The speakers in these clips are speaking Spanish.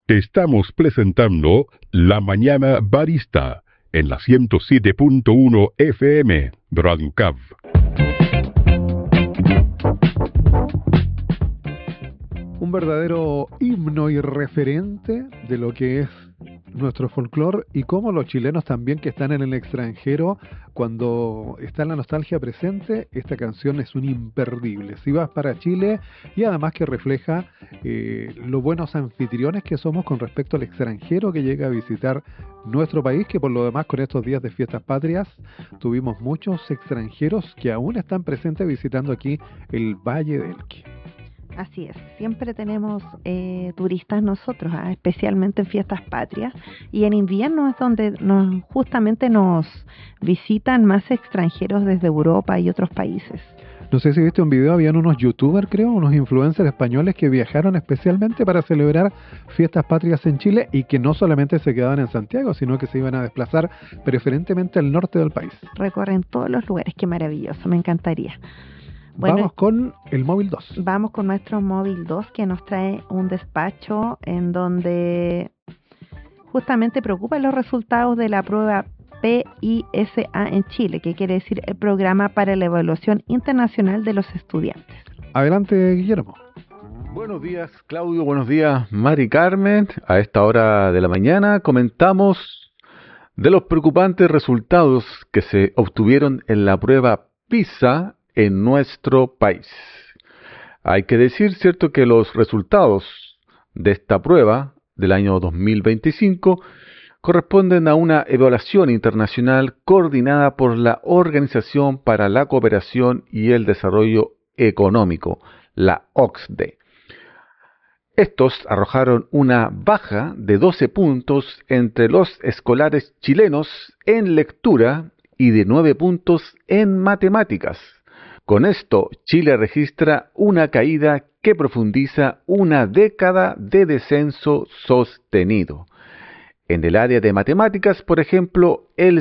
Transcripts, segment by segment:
Te estamos presentando La Mañana Barista en la 107.1 FM Radio Cav. Un verdadero himno y referente de lo que es nuestro folclore y cómo los chilenos también que están en el extranjero, cuando está la nostalgia presente, esta canción es un imperdible. Si vas para Chile, y además que refleja lo buenos anfitriones que somos con respecto al extranjero que llega a visitar nuestro país, que por lo demás con estos días de fiestas patrias tuvimos muchos extranjeros que aún están presentes visitando aquí el Valle del Elqui. Así es, siempre tenemos turistas nosotros, especialmente en fiestas patrias, y en invierno es donde justamente nos visitan más extranjeros desde Europa y otros países. No sé si viste un video, habían unos youtubers, creo, unos influencers españoles que viajaron especialmente para celebrar fiestas patrias en Chile y que no solamente se quedaban en Santiago, sino que se iban a desplazar preferentemente al norte del país. Recorren todos los lugares, qué maravilloso, me encantaría. Bueno, vamos con el Móvil 2. Vamos con nuestro Móvil 2 que nos trae un despacho en donde justamente preocupan los resultados de la prueba PISA en Chile, que quiere decir el Programa para la Evaluación Internacional de los Estudiantes. Adelante, Guillermo. Buenos días, Claudio. Buenos días, Mari Carmen. A esta hora de la mañana comentamos de los preocupantes resultados que se obtuvieron en la prueba PISA en nuestro país. Hay que decir, cierto, que los resultados de esta prueba del año 2025 corresponden a una evaluación internacional coordinada por la Organización para la Cooperación y el Desarrollo Económico, la OCDE. Estos arrojaron una baja de 12 puntos entre los escolares chilenos en lectura y de 9 puntos en matemáticas. Con esto, Chile registra una caída que profundiza una década de descenso sostenido. En el área de matemáticas, por ejemplo, el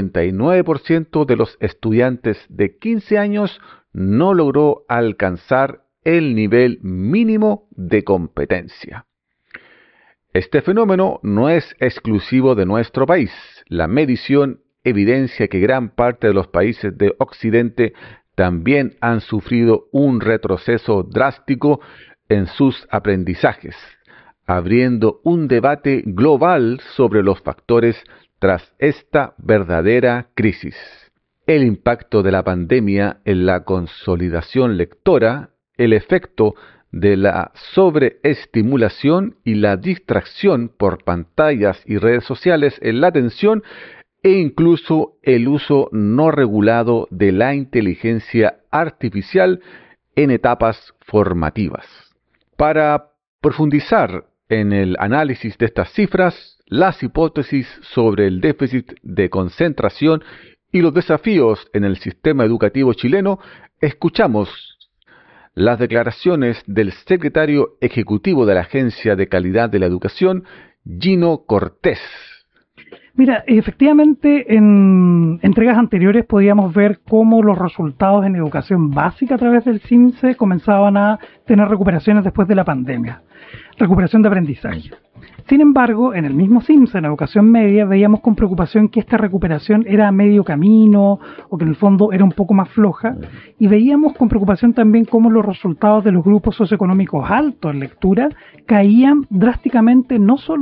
59% de los estudiantes de 15 años no logró alcanzar el nivel mínimo de competencia. Este fenómeno no es exclusivo de nuestro país. La medición evidencia que gran parte de los países de Occidente también han sufrido un retroceso drástico en sus aprendizajes, abriendo un debate global sobre los factores tras esta verdadera crisis. El impacto de la pandemia en la consolidación lectora, el efecto de la sobreestimulación y la distracción por pantallas y redes sociales en la atención e incluso el uso no regulado de la inteligencia artificial en etapas formativas. Para profundizar en el análisis de estas cifras, las hipótesis sobre el déficit de concentración y los desafíos en el sistema educativo chileno, escuchamos las declaraciones del secretario ejecutivo de la Agencia de Calidad de la Educación, Gino Cortés. Mira, efectivamente en entregas anteriores podíamos ver cómo los resultados en educación básica a través del CIMSE comenzaban a tener recuperaciones después de la pandemia, recuperación de aprendizaje. Sin embargo, en el mismo CIMSE, en educación media, veíamos con preocupación que esta recuperación era a medio camino o que en el fondo era un poco más floja, y veíamos con preocupación también cómo los resultados de los grupos socioeconómicos altos en lectura caían drásticamente no solo